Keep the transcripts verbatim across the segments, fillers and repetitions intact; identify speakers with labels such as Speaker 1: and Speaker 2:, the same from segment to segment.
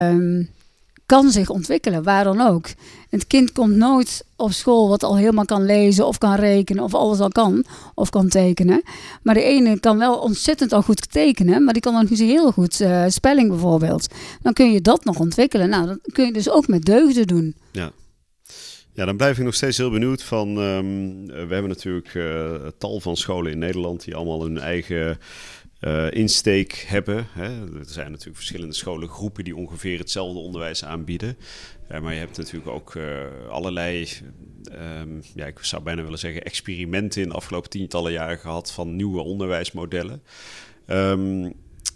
Speaker 1: um, kan zich ontwikkelen, waar dan ook. Het kind komt nooit op school wat al helemaal kan lezen of kan rekenen of alles al kan of kan tekenen. Maar de ene kan wel ontzettend al goed tekenen, maar die kan nog niet zo heel goed uh, spelling bijvoorbeeld. Dan kun je dat nog ontwikkelen. Nou, dat kun je dus ook met deugden doen.
Speaker 2: Ja. Ja, dan blijf ik nog steeds heel benieuwd van... Um, we hebben natuurlijk uh, tal van scholen in Nederland die allemaal hun eigen uh, insteek hebben. Hè. Er zijn natuurlijk verschillende scholengroepen die ongeveer hetzelfde onderwijs aanbieden. Uh, maar je hebt natuurlijk ook uh, allerlei, um, ja, ik zou bijna willen zeggen, experimenten in de afgelopen tientallen jaren gehad van nieuwe onderwijsmodellen. Um,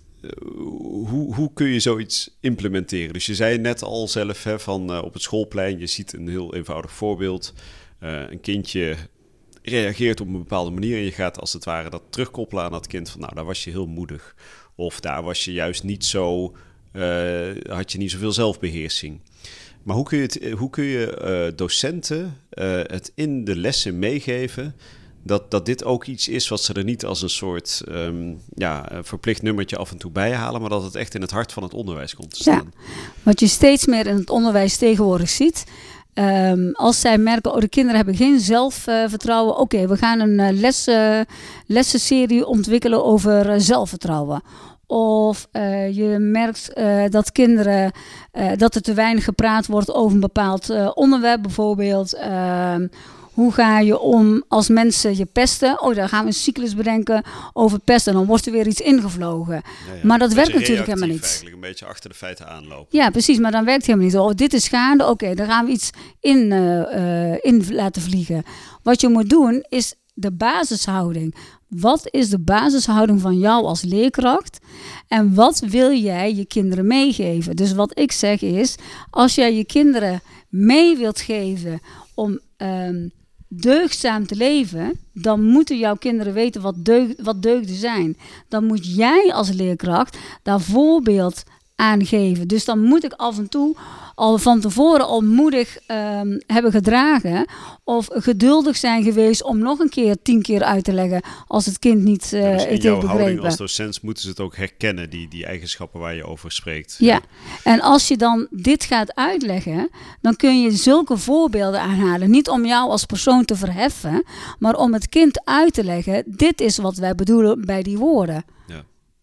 Speaker 2: Hoe, hoe kun je zoiets implementeren? Dus je zei net al zelf hè, van uh, op het schoolplein, je ziet een heel eenvoudig voorbeeld. Uh, een kindje reageert op een bepaalde manier en je gaat als het ware dat terugkoppelen aan dat kind van nou, daar was je heel moedig. Of daar was je juist niet zo, uh, had je niet zoveel zelfbeheersing. Maar hoe kun je, het, hoe kun je uh, docenten uh, het in de lessen meegeven Dat, dat dit ook iets is wat ze er niet als een soort um, ja, verplicht nummertje af en toe bij halen, maar dat het echt in het hart van het onderwijs komt te staan.
Speaker 1: Ja, wat je steeds meer in het onderwijs tegenwoordig ziet. Um, als zij merken, oh, de kinderen hebben geen zelfvertrouwen. Oké, okay, we gaan een uh, lessen, lessenserie ontwikkelen over uh, zelfvertrouwen. Of uh, je merkt uh, dat kinderen, uh, dat er te weinig gepraat wordt over een bepaald uh, onderwerp. Bijvoorbeeld, uh, hoe ga je om als mensen je pesten? Oh, daar gaan we een cyclus bedenken over pesten. Dan wordt er weer iets ingevlogen. Ja, ja. Maar dat werkt natuurlijk helemaal niet.
Speaker 2: Eigenlijk een beetje achter de feiten aanlopen.
Speaker 1: Ja, precies. Maar dan werkt het helemaal niet. Oh, dit is gaande. Oké, okay, dan gaan we iets in, uh, uh, in laten vliegen. Wat je moet doen is de basishouding. Wat is de basishouding van jou als leerkracht? En wat wil jij je kinderen meegeven? Dus wat ik zeg is, als jij je kinderen mee wilt geven om um, deugdzaam te leven, dan moeten jouw kinderen weten wat, deugd, wat deugden zijn. Dan moet jij als leerkracht daar voorbeeld aan geven. Dus dan moet ik af en toe al van tevoren al moedig um, hebben gedragen of geduldig zijn geweest om nog een keer tien keer uit te leggen als het kind niet uh,
Speaker 2: ja, dus
Speaker 1: het heeft
Speaker 2: begrepen.
Speaker 1: begrepen.
Speaker 2: In jouw houding als docent moeten ze het ook herkennen, die, die eigenschappen waar je over spreekt.
Speaker 1: Ja. ja, en als je dan dit gaat uitleggen, dan kun je zulke voorbeelden aanhalen. Niet om jou als persoon te verheffen, maar om het kind uit te leggen, dit is wat wij bedoelen bij die woorden.
Speaker 2: Ja.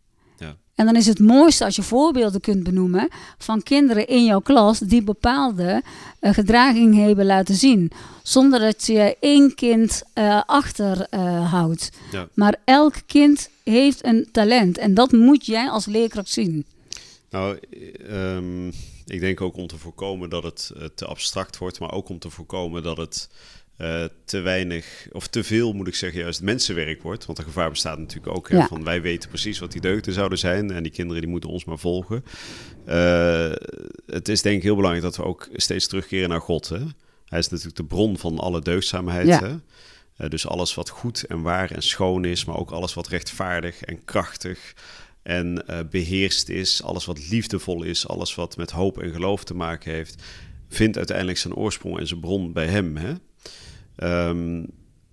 Speaker 1: En dan is het mooiste als je voorbeelden kunt benoemen van kinderen in jouw klas die bepaalde uh, gedraging hebben laten zien. Zonder dat je één kind uh, achter uh, houdt. Ja. Maar elk kind heeft een talent en dat moet jij als leerkracht zien.
Speaker 2: Nou, um, ik denk ook om te voorkomen dat het uh, te abstract wordt, maar ook om te voorkomen dat het Uh, te weinig, of te veel moet ik zeggen, juist mensenwerk wordt. Want de gevaar bestaat natuurlijk ook, hè, ja. van wij weten precies wat die deugden zouden zijn en die kinderen die moeten ons maar volgen. Uh, het is denk ik heel belangrijk dat we ook steeds terugkeren naar God. Hè? Hij is natuurlijk de bron van alle deugdzaamheid. Ja. Hè? Uh, dus alles wat goed en waar en schoon is, maar ook alles wat rechtvaardig en krachtig en uh, beheerst is. Alles wat liefdevol is, alles wat met hoop en geloof te maken heeft, vindt uiteindelijk zijn oorsprong en zijn bron bij hem, hè? Um,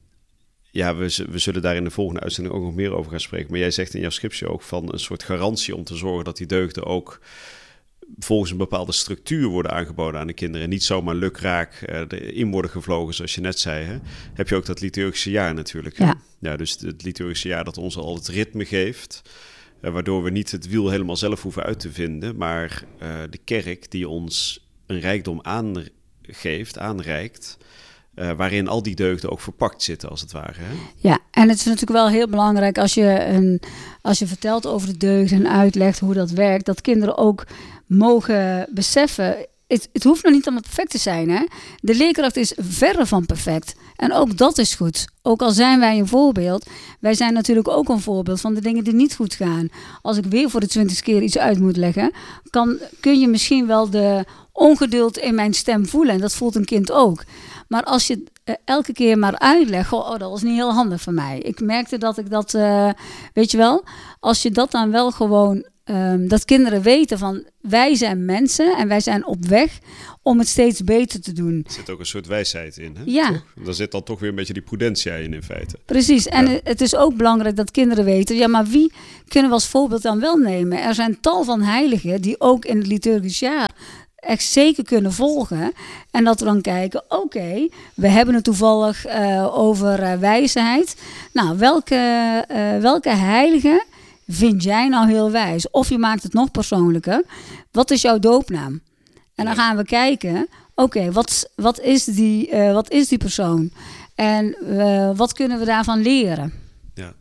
Speaker 2: ja, we, we zullen daar in de volgende uitzending ook nog meer over gaan spreken. Maar jij zegt in jouw scriptie ook van een soort garantie om te zorgen dat die deugden ook volgens een bepaalde structuur worden aangeboden aan de kinderen. En niet zomaar lukraak uh, erin worden gevlogen, zoals je net zei. Hè? Heb je ook dat liturgische jaar natuurlijk. Hè?
Speaker 1: Ja.
Speaker 2: Ja, dus het liturgische jaar dat ons al het ritme geeft. Uh, waardoor we niet het wiel helemaal zelf hoeven uit te vinden. Maar uh, de kerk die ons een rijkdom aangeeft, aanreikt. Uh, waarin al die deugden ook verpakt zitten, als het ware. Hè?
Speaker 1: Ja, en het is natuurlijk wel heel belangrijk als je, een, als je vertelt over de deugden en uitlegt hoe dat werkt, dat kinderen ook mogen beseffen. Het, het hoeft nog niet allemaal perfect te zijn. Hè? De leerkracht is verre van perfect. En ook dat is goed. Ook al zijn wij een voorbeeld. Wij zijn natuurlijk ook een voorbeeld van de dingen die niet goed gaan. Als ik weer voor de twintigste keer iets uit moet leggen, kan, kun je misschien wel de ongeduld in mijn stem voelen. En dat voelt een kind ook. Maar als je uh, elke keer maar uitlegt, oh, dat was niet heel handig voor mij. Ik merkte dat ik dat, uh, weet je wel, als je dat dan wel gewoon um, dat kinderen weten van wij zijn mensen en wij zijn op weg om het steeds beter te doen.
Speaker 2: Er zit ook een soort wijsheid in, hè?
Speaker 1: Ja.
Speaker 2: Toch? Daar zit dan toch weer een beetje die prudentia in, in feite.
Speaker 1: Precies, en
Speaker 2: Ja.
Speaker 1: het is ook belangrijk dat kinderen weten, ja, maar wie kunnen we als voorbeeld dan wel nemen? Er zijn tal van heiligen die ook in het liturgisch jaar echt zeker kunnen volgen. En dat we dan kijken, oké, okay, we hebben het toevallig uh, over uh, wijsheid. Nou, welke, uh, welke heilige vind jij nou heel wijs? Of je maakt het nog persoonlijker. Wat is jouw doopnaam? En dan gaan we kijken, oké, okay, wat, wat, is die, uh, wat is die persoon? En uh, wat kunnen we daarvan leren?
Speaker 2: Ja.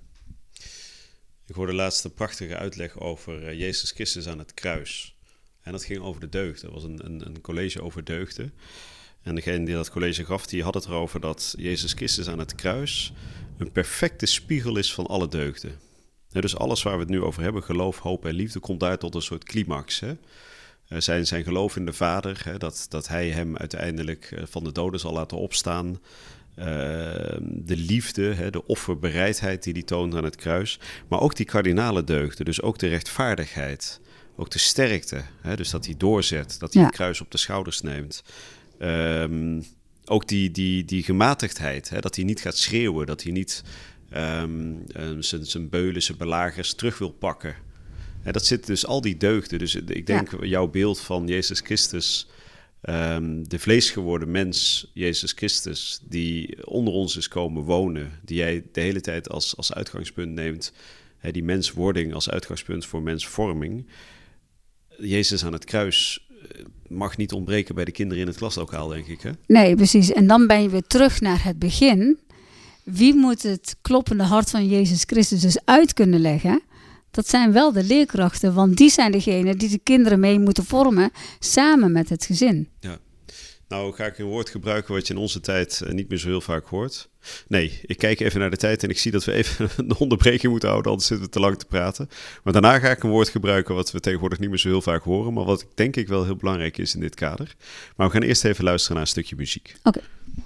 Speaker 2: Ik hoorde laatst een prachtige uitleg over uh, Jezus Christus aan het kruis. En dat ging over de deugd. Dat was een, een, een college over deugden. En degene die dat college gaf, die had het erover dat Jezus Christus aan het kruis een perfecte spiegel is van alle deugden. Ja, dus alles waar we het nu over hebben, geloof, hoop en liefde, komt uit tot een soort climax. Hè? Uh, zijn, zijn geloof in de Vader, hè? Dat, dat hij hem uiteindelijk uh, van de doden zal laten opstaan. Uh, de liefde, hè? De offerbereidheid die hij toont aan het kruis. Maar ook die kardinale deugden, dus ook de rechtvaardigheid. Ook de sterkte, hè? Dus dat hij doorzet, dat hij ja. het kruis op de schouders neemt. Um, ook die, die, die gematigdheid, hè? Dat hij niet gaat schreeuwen, dat hij niet um, um, zijn, zijn beulen, zijn belagers terug wil pakken. Hè, dat zit dus al die deugden. Dus ik denk ja. jouw beeld van Jezus Christus, um, de vleesgeworden mens, Jezus Christus, die onder ons is komen wonen, die jij de hele tijd als, als uitgangspunt neemt, hè, die menswording als uitgangspunt voor mensvorming. Jezus aan het kruis mag niet ontbreken bij de kinderen in het klaslokaal, denk ik. Hè?
Speaker 1: Nee, precies. En dan ben je weer terug naar het begin. Wie moet het kloppende hart van Jezus Christus dus uit kunnen leggen? Dat zijn wel de leerkrachten, want die zijn degene die de kinderen mee moeten vormen, samen met het gezin.
Speaker 2: Ja. Nou ga ik een woord gebruiken wat je in onze tijd uh, niet meer zo heel vaak hoort. Nee, ik kijk even naar de tijd en ik zie dat we even een onderbreking moeten houden, anders zitten we te lang te praten. Maar daarna ga ik een woord gebruiken wat we tegenwoordig niet meer zo heel vaak horen, maar wat denk ik wel heel belangrijk is in dit kader. Maar we gaan eerst even luisteren naar een stukje muziek.
Speaker 1: Oké. Okay.